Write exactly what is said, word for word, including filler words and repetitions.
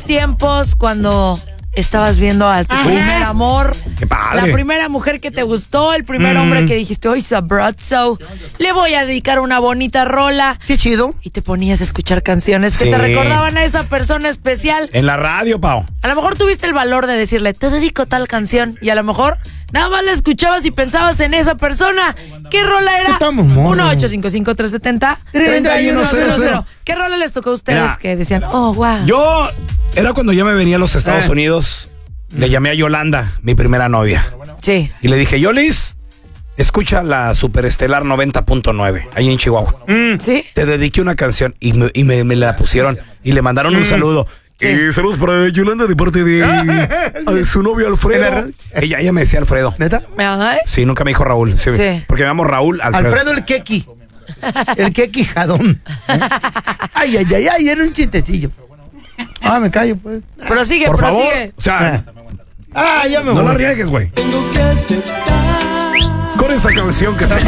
tiempos cuando estabas viendo a tu Ajá. primer amor, Qué padre. la primera mujer que te gustó, el primer Mm. hombre que dijiste, hoy sabroso, le voy a dedicar una bonita rola. Qué chido. Y te ponías a escuchar canciones que Sí. te recordaban a esa persona especial. En la radio, Pau. A lo mejor tuviste el valor de decirle, te dedico tal canción. Y a lo mejor nada más la escuchabas y pensabas en esa persona. ¿Qué rola era? Estamos morros. uno ocho cinco cinco tres siete cero treinta y uno cero cero. ¿Qué rola les tocó a ustedes Mira, que decían, oh, wow? Yo, era cuando ya me venía a los Estados Eh. Unidos, le llamé a Yolanda, mi primera novia. Sí. Y le dije, Yolis, escucha la Superestelar noventa punto nueve, ahí en Chihuahua. ¿Sí? Te dediqué una canción y me, y me, me la pusieron y le mandaron un saludo. Sí. Y saludos para Yolanda de parte de, de su novio ¿En la Alfredo. radio? Ella, ella me decía Alfredo. ¿Neta? Ajá. Sí, nunca me dijo Raúl. Sí, Sí. Porque me llamo Raúl Alfredo. Alfredo el Keki. El Keki Jadón. Ay, ay, ay, ay, era un chistecillo. Ah, me callo, pues. Prosigue, Por favor. prosigue. O sea, Ah, ya me no la voy. riegues, güey. Con esa canción que se